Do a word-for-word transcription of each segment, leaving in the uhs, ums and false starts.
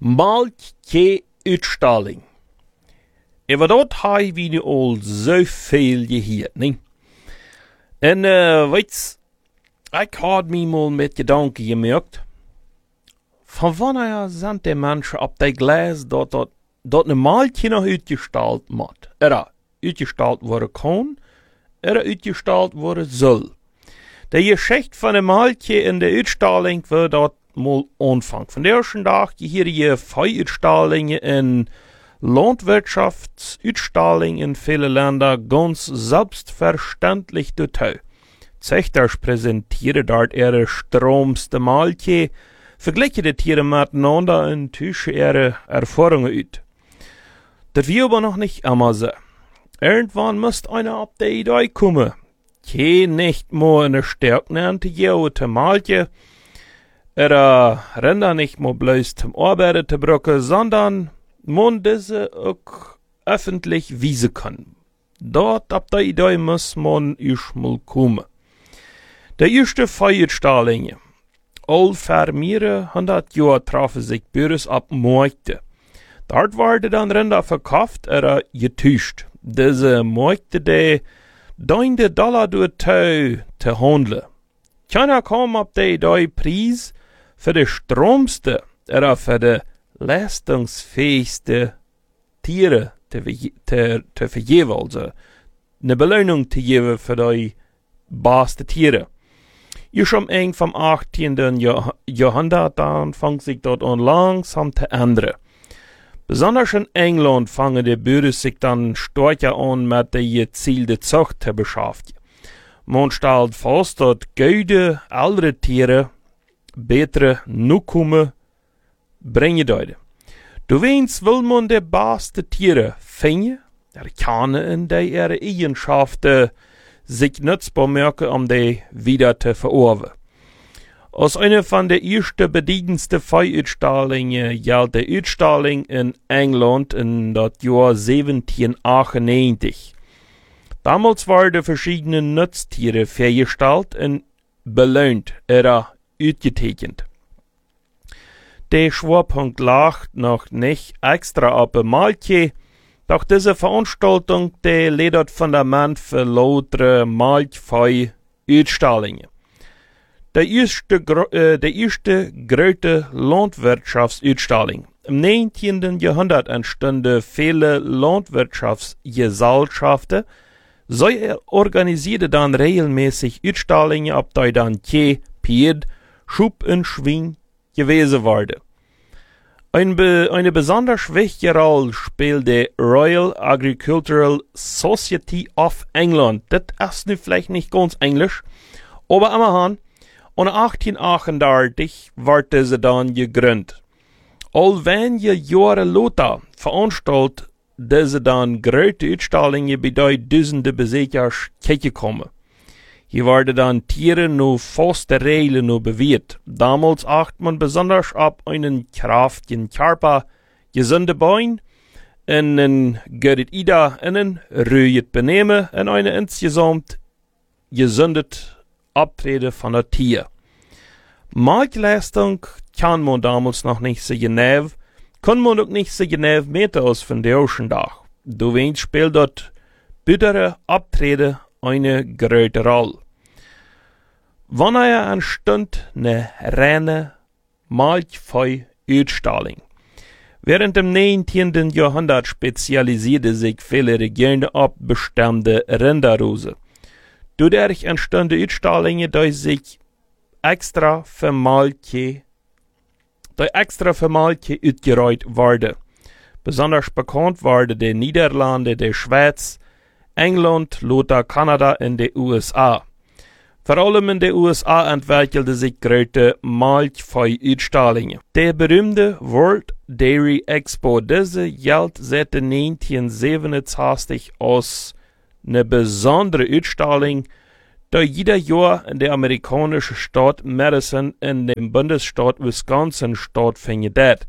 Maltje-uitstalling. Over dat hebben we nu al zoveel gehoord, nee? En uh, weet je, ik had me mal met gedanken gemerkt. Van wanneer zijn de mensen op de glas dat dat, dat een maaltje nog uitgestald moet? Er uitgestald worden kan, er uitgestald worden zal. De geschichte van een maaltje in de uitstalling wordt dat mal aanvang. Van de eerste dag hier je vijf uitstallingen in Landwirtschaftsuitstalling in viele Länder ganz selbstverständlich total. Zechters präsentieren dort ihre stromste Maaltje, vergleichen die Tiere miteinander und tauschen ihre Erfahrungen aus. Das wird aber noch nicht immer so. Irgendwann muss einer auf die Idee kommen. Kein nicht mehr eine Stärke nannte je Maaltje, oder Rinder nicht mehr bloß zum Arbeiten zu brücken, sondern man diese auch öffentlich wiesen kann. Dort ab der Idee muss man erst mal kommen. Der erste Feierstallingen. All für mehrere hundert Jahre trafen sich Bürgers ab Märkte. Dort werden dann Rinder verkauft oder getäuscht. Diese Märkte, die deine Dollar durch Tau zu handeln. Keiner kam ab der Idee Preis für die stromste oder für die leistungsfähigste Tiere te, te, te vergeven, also eine Belohnung zu geben für die beste Tiere. Erst am Ende vom achtzehnten Jahrhundert dann fängt sich dort an langsam zu ändern. Besonders in England fangen die Bürger sich dann stärker an mit der gezielten Zucht zu beschäftigen. Man stellt fest, dass gute, ältere Tiere bessere Nachkommen brengen deuten. Du weinst will man de beste Tiere finden, erkennen in die ihre Eigenschaften sich nutzbar merken, um die wieder zu verorben. Als eine von der ersten bedienendsten Feuerausstallungen gilt die Ausstellung in England in das Jahr siebzehnhundertachtundneunzig. Damals waren verschiedene Nutztiere vorgestellt und belohnt oder ausgezeichnet. Der Schwerpunkt lag noch nicht extra auf ein Maaltje, doch diese Veranstaltung die legt das Fundament für lautere Maaltje-Ausstallungen. Der erste, äh, der erste große Landwirtschaftsausstellung. Im neunzehnten Jahrhundert entstanden viele Landwirtschaftsgesellschaften. Sie organisierten dann regelmäßig Ausstellungen, ob die dann Tje, Pferd, Schub und Schwein gewesen waren. Ein be, eine besonders wichtige Rolle spielt die Royal Agricultural Society of England. Das ist nu vielleicht nicht ganz englisch, aber immerhin, und achtzehnhundertachtundachtzig wurde sie dann gegründet. All wenige Jahre später veranstaltet diese dann große Ausstellungen bei den Dutzenden Besucher gekommen. Hier werden dann Tiere nur fast der Regel nur bewährt. Damals achtet man besonders auf einen kräftigen Körper, gesunde Beine, einen guten Ida, einen ruhigen Benehmen und eine insgesamt gesundet Abtreten von der Tier. Marktleistung kann man damals noch nicht so genau, kann man auch nicht so genau messen als von der ersten Tag. Du weißt, spielt dort bittere Abtreten eine große Rolle. Wanneer entstand eine reine Maaltje-Ausstellung. Während dem neunzehnten Jahrhundert spezialisierte sich viele Regionen auf bestimmte Rinderrassen. Dadurch entstanden Ausstellungen, die sich extra für Maaltje, die extra für Maaltje ausgereiht wurden. Besonders bekannt waren die Niederlande, die Schweiz, England, Lothar, Kanada und die U S A. Vor allem in den U S A entwickelte sich große Maaltje-Ausstellungen. Der berühmte World Dairy Expo, diese gilt seit neunzehnhundertsiebenundzwanzig als eine besondere Ausstellung, die jeder Jahr in der amerikanischen Stadt Madison in dem Bundesstaat Wisconsin stattfindet.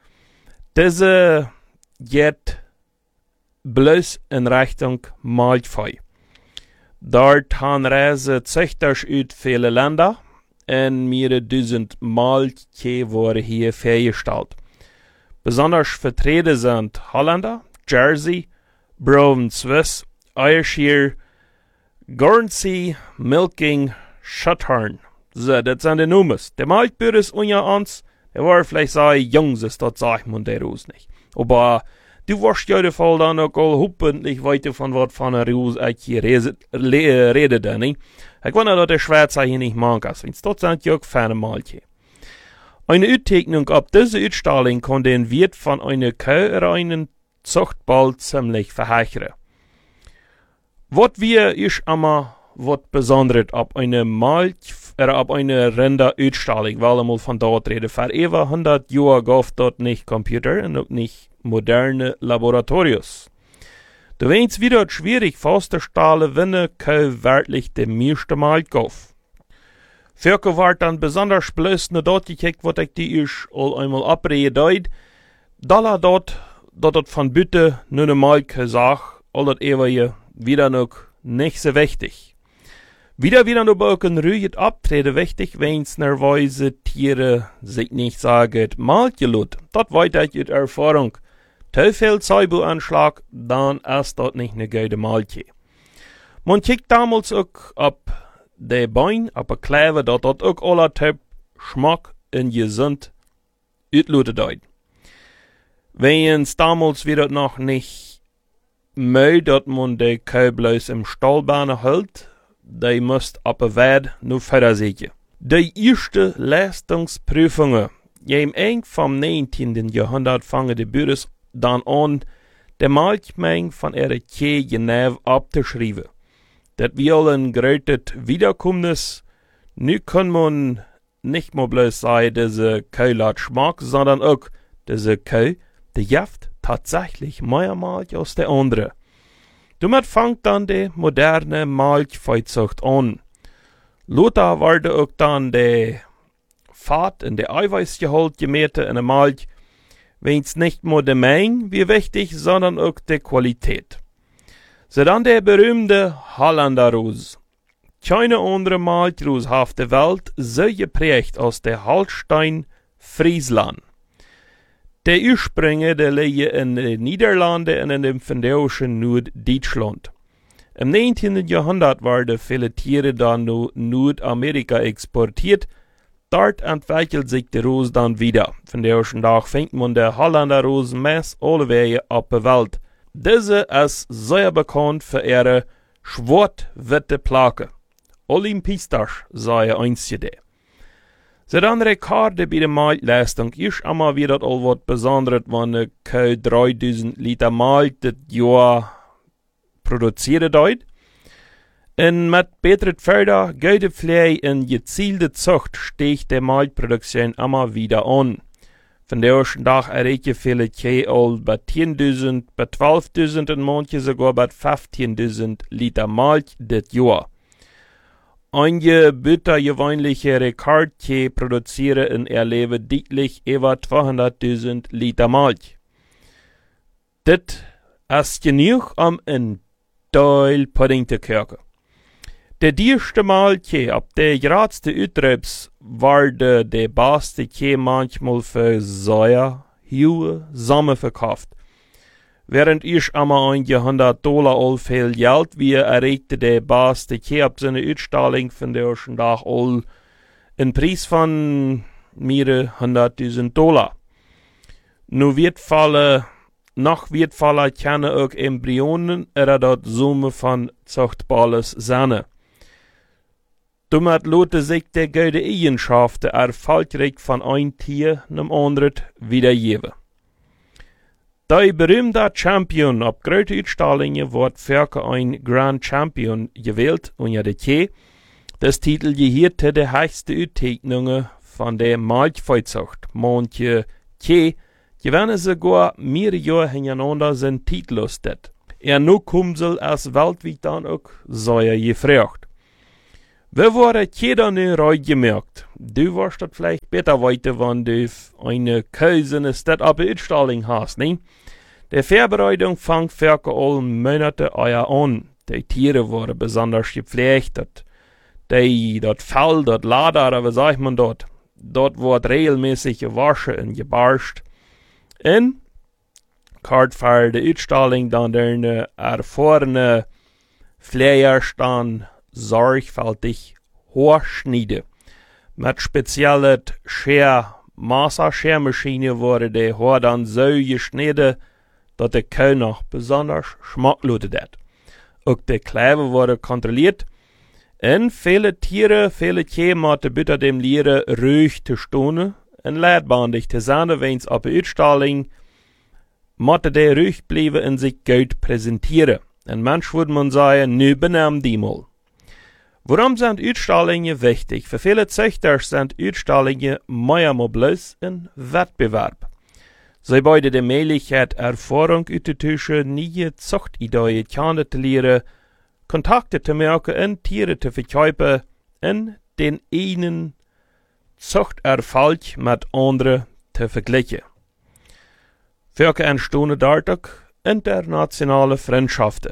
Diese geht bloß in Richtung Maaltje. Dort haben Reise Züchters aus viele Länder und mehrere Dutzend Maaltje wurden hier vorgestellt. Besonders vertreten sind Holländer, Jersey, Brown Swiss, Ayrshire, Guernsey, Milking, Shetland. So, das sind die Nummers. Der Maltbühr ist unter uns, der war vielleicht so jung, das sagt man der Rus nicht. Aber du wirst ja der Fall dann auch hoffentlich weiter von was von der Rus hier reden, da nicht? Ich weiß dass der Schweizer hier nicht mag, wenn es dort sind ja auch feine Maltje. Eine Uttegnung ab dieser Utstellung kann den Wert von einer Kuhreinen Zucht bald ziemlich verhechern. Was wir ist immer was Besonderes ab einer Malch, oder ab einer Rinder-Utstellung, weil einmal von dort reden. Vor über hundert Jahren gab es dort nicht Computer und auch nicht moderne Laboratoriums. Du weißt, wie dort schwierig festzustellen, wenn eine Kuh wirklich die meiste Malch gab. Fürke war dann besonders bloß nur dort gekickt, was ich die ist all einmal abreden deut, da dort, dat dort von Bütte nur ne Malch gesagt, all das ewige wieder noch nicht so wichtig. Wieder wieder nur bei ein ruhiges Abtreten wichtig, wenn's nervöse Tiere sich nicht sagen, Malch gelut, dat weiter mit Erfahrung. Zu viel Zeibuanschlag, dann ist dat nicht ne gute Malche. Man kickt damals auch ab de Bein, ab a Kleve, dat dat auch aller Typ Schmack und gesund utlute deut. Wenn's damals wieder noch nicht mög, dat man de Kuh bloß im Stallbahn hält, die müsst ab a Wert nur versichern. Die erste Leistungsprüfungen, jem eng vom neunzehnten Jahrhundert fangen die Büros dann an, der Malchmenge von ihrer Kuh genau abzuschreiben. Das will ein gerötet Wiederkommnis. Nu kann man nicht mehr bloß sagen, diese Kuh hat Schmack, sondern auch, diese Kuh, die jaft tatsächlich mehr Malch als der andere. Damit fängt dann die moderne Malchviehzucht an. Lothar wurde auch dann der Fett in der Eiweißgehalt gemähte in der Malch, wenn's nicht nur die Menge wie wichtig, sondern auch die Qualität. So dann der berühmte Holländerrus. Keine andere Malchrus auf der Welt so geprägt als der Holstein Friesland. Der Ursprünge der liegen in den Niederlanden und in dem fränkischen Norddeutschland. Im neunzehnten Jahrhundert werden viele Tiere dann nach Nordamerika exportiert. Dort entwickelt sich der Rus dann wieder. Von der ersten Tag fängt man der Holländerrus meist alle Wege auf der Welt. Diese ist sehr bekannt für ihre schwarz-witte Plake. Olympistisch sei einzige. So dann Rekorde bei der Malchleistung ist immer wieder all was Besonderes, wenn eine Kuh dreitausend Liter Malch das Jahr produziert hat. Und mit besseren Förder, gute Pflege und gezielte Zucht stieg die Malchproduktion immer wieder an. Von der ersten Tag erreichen viele Kühe all bei zehntausend, bei zwölftausend und manche sogar bei fünfzehntausend Liter Malch das Jahr. Einige Bütter gewöhnliche Rekordkühe produzieren in ihr Leben deutlich über zweihunderttausend Liter Malch. Das ist genug, um ein Teil Pudding zu kochen. Der erste Malch ab der geradste Utreibs wurde der beste Kühe manchmal für sehr hohe Summe verkauft. Während ich einmal einige hundert Dollar all viel Geld wie erregte der beste Kühe ab seiner Utstellung von der ersten Tag all einen Preis von mehrere hunderttausend Dollar. Nu wird falle, noch wird falle keine auch Embryonen oder dort Summe von zuchtbares Sahne. Damit lote sich der gute Eigenschaften erfolgreich von ein Tier nem anderen wiedergeben. Der berühmte Champion ab große Utstellungen wird für ein Grand Champion gewählt und ja der Kühe. Das Titel gehört zu der höchsten Utzeichnungen von der Malchviehzucht. Manche Kühe gewinnen sogar mehrere Jahre hintereinander sind titellos. Er nu Kumsel als weltweit dann auch sehr gefragt. Wir waren jeder nu reut gemerkt. Du wirst das vielleicht besser weiter, wenn du eine Kuh Stadt ab Utstellung hast, ne? Die Vorbereitung fängt für alle Monate Eier an. Die Tiere wurden besonders gepflegt. Die, das Fell, das Lader, was sagt man dort? Dort wird regelmäßig gewaschen und gebarscht. En kort voor de uitstalling dan de ervorene vleiers dan zorgfältig hoorschnieden. Met speciale scher Massa-Schermaschine wurde de Haar dan zo gesneden dat de Kuh noch besonders smakloos dat. Ook de Kleiber worden kontrolliert. En viele Tiere, viele Tiere moeten bitter dem leren ruhig te stonen en leidbandig te zijn, wens op de uitstalling moeten de ruhig blijven en zich goed presenteren. En manch würde man sagen, nu benaam die mal. Waarom zijn uitstallingen wichtig? Voor viele Züchters zijn uitstallingen meer bloß een Wettbewerb. Zij bieden de mogelijkheid Erfahrung uit te tussen, nieuwe Zuchtideeën kennen te leren, Kontakte te maken en Tiere te verkopen en den enen Zuchterfolg met andere te vergleichen. Welke entstonden dort ook internationale Freundschaften.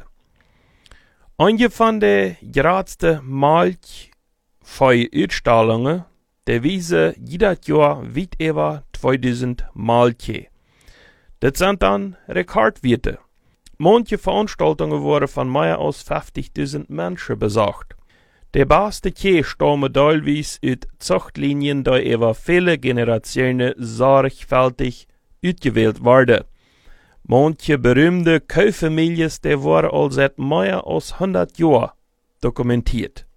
Eine von de grootste Malch voor Uitstallingen, de wiese jeder Jahr weit über tweeduizend Malche. Dat zijn dan Rekordwerte. Manche Veranstaltungen worden von mehr als vijftigduizend Menschen besucht. De beste Tje stammen teilweise uit Zuchtlinien, die über viele Generationen sorgfältig uitgewählt worden. Manche berühmte Kuhfamilien, die worden al seit mehr als hundert Jahren dokumentiert.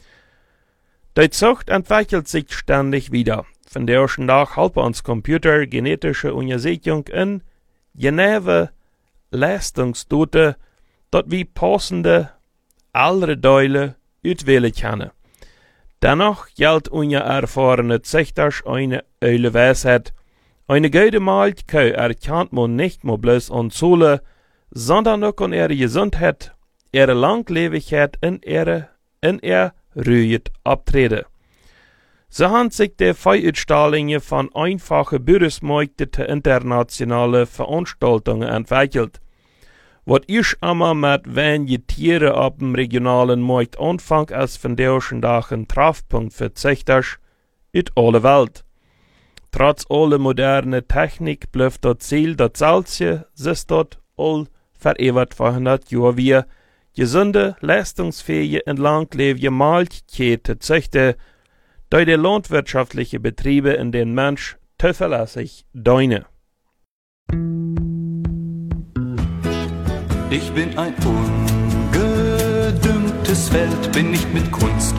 Die Zucht entwickelt sich ständig wieder. Von der ersten Tag halb ans Computer, genetische Untersuchung in genaue Leistungsdaten, dat wie passende andere Teile uitwählen können. Dennoch gilt unser erfahrene Züchters eine eule Weisheit. Eine gute Malkuh erkennt man nicht nur bloß an Zule, sondern auch an ihre Gesundheit, ihre Langlebigkeit und ihre, in ihr ruhig Abtreten. So haben sich die Feuerausstellungen von einfachen Bürosmärkten zu internationalen Veranstaltungen entwickelt. Was ich immer mit wenigen Tieren auf dem regionalen Markt anfange, als von der ersten Tag ein Treffpunkt für Züchters in aller Welt. Trotz aller modernen Technik bleibt das Ziel, dass Salzje sich dort all verewigt zweihundert Jahre wie gesunde, leistungsfähige und langlebige Malchtiere zu züchten, die die landwirtschaftlichen Betriebe in den Mensch zuverlässig dienen. Ich bin ein ungedüngtes Feld, bin nicht mit Kunst